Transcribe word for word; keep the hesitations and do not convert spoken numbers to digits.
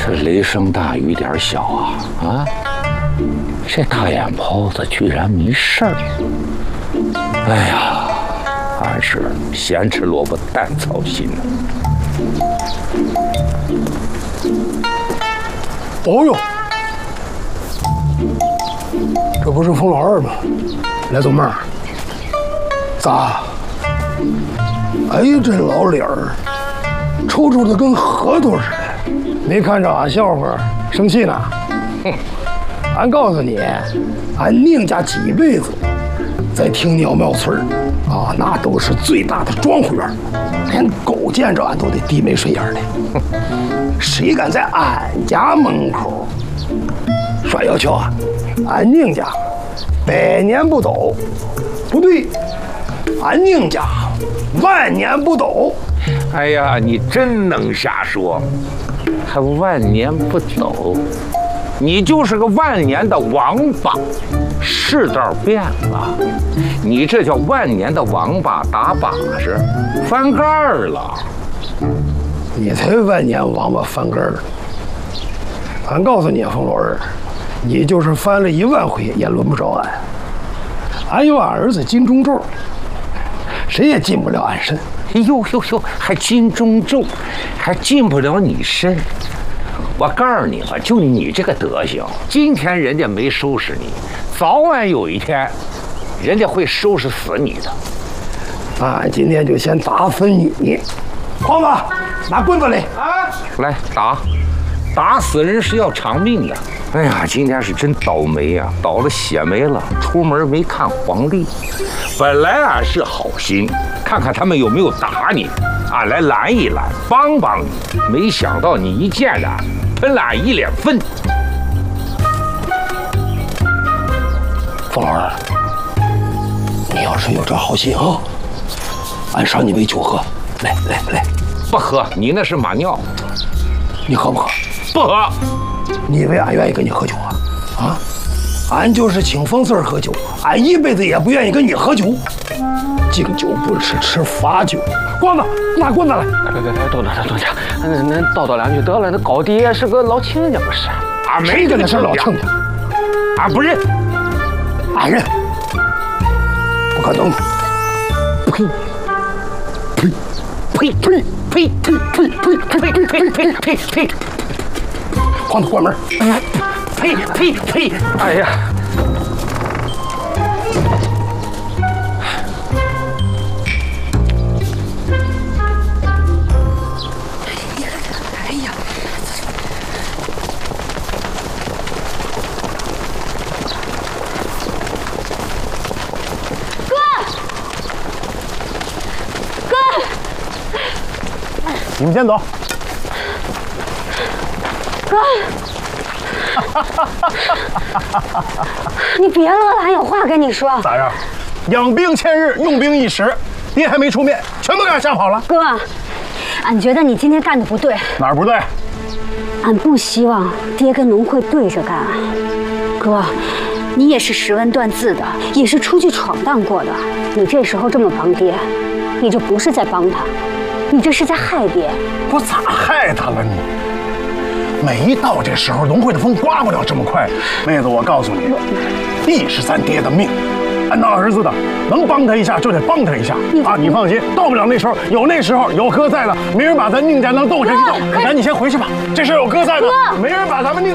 这雷声大雨点小啊啊！这大眼泡子居然没事儿！哎呀，俺是咸吃萝卜淡操心呢。 哦呦，这不是冯老二吗？来，走妹儿，咋？哎呀，这老脸儿，抽抽的跟核桃似的。没看着俺笑话，生气呢？哼！俺告诉你，俺宁家几辈子在听鸟庙村啊，那都是最大的庄户院，连狗见着俺都得低眉顺眼的。谁敢在俺家门口耍要求啊？俺宁家百年不倒，不对，俺宁家万年不倒。 哎呀，你真能瞎说，还万年不倒，你就是个万年的王八。世道变了，你这叫万年的王八打把式，翻盖儿了。 你才万年王八翻盖儿呢！俺告诉你，冯老二，你就是翻了一万回也轮不着俺。俺有俺儿子金钟罩，谁也进不了俺身。 呦呦呦，还金钟罩，还进不了你身。我告诉你吧，就你这个德行，今天人家没收拾你，早晚有一天，人家会收拾死你的。 俺今天就先打死你！哐子，拿棍子来！ 啊，来打，打死人是要偿命的。哎呀，今天是真倒霉呀、啊，倒了血霉了，出门没看黄历。本来俺是好心，看看他们有没有打你，俺来拦一拦，帮帮你。没想到你一见俺，喷了俺一脸粪。 冯老二，你要是有这好心啊，俺赏你杯酒喝。来来来， 不喝，你那是马尿。 你喝不喝？ 不喝。 你以为俺愿意跟你喝酒啊？啊，俺就是请冯四儿喝酒，俺一辈子也不愿意跟你喝酒。敬酒不吃吃罚酒。光子，拿棍子来！ 别别别，多多多家，恁恁叨叨两句得了。那高低也是个老亲家不是？ 俺没跟他是老亲家， 俺不认， 俺认。不可能！呸！呸！呸呸呸呸呸呸呸呸呸呸呸！光头关门！ 呸呸呸！ 哎呀！ 哎呀！哥！哥！ 你们先走。 哥，你别乐了，俺有话跟你说。 咋样？养兵千日，用兵一时。爹还没出面，全都给俺吓跑了。 哥，俺觉得你今天干的不对。 哪儿不对？ 俺不希望爹跟农会对着干。哥，你也是识文断字的，也是出去闯荡过的。你这时候这么帮爹，你这不是在帮他，你这是在害爹。 我咋害他了你？没到这时候，农会的风刮不了这么快。妹子，我告诉你，地是咱爹的命，俺当儿子的能帮他一下就得帮他一下啊！你放心，到不了那时候，有那时候有哥在了，没人把咱宁家能斗下去斗。赶紧先回去吧，这事有哥在呢，没人把咱们宁。